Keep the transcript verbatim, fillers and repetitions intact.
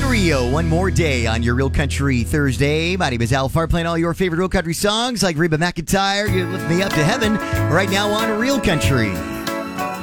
in Rio one more day on your Real Country Thursday. My name is Al Farr, playing all your favorite Real Country songs like Reba McEntire, You Lift Me Up to Heaven, right now on Real Country.